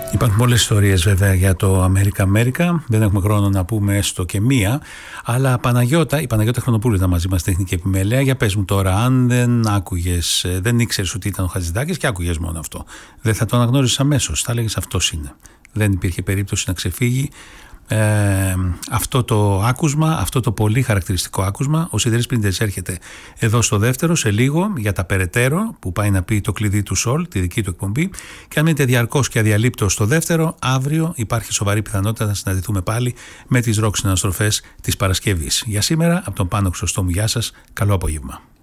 Υπάρχουν πολλές ιστορίες βέβαια για το Αμέρικα. Δεν έχουμε χρόνο να πούμε έστω και μία. Αλλά η Παναγιώτα Χρονοπούλου ήταν μαζί μας, τεχνική επιμέλεια. Για πες μου τώρα, αν δεν άκουγες, δεν ήξερες ότι ήταν ο Χατζηδάκης και άκουγες μόνο αυτό, δεν θα το αναγνώρισες αμέσως? Θα έλεγες αυτός είναι. Δεν υπήρχε περίπτωση να ξεφύγει αυτό το άκουσμα, αυτό το πολύ χαρακτηριστικό άκουσμα. Ο Σιδηρής Πρίντες έρχεται εδώ στο δεύτερο σε λίγο για τα περαιτέρω, που πάει να πει το κλειδί του Σολ, τη δική του εκπομπή. Και αν μείνετε διαρκώς και αδιαλείπτως στο δεύτερο, αύριο υπάρχει σοβαρή πιθανότητα να συναντηθούμε πάλι με τις ροκ συναναστροφές της Παρασκευής. Για σήμερα, από τον Πάνο Χρυσοστόμου, γεια σας, καλό απόγευμα.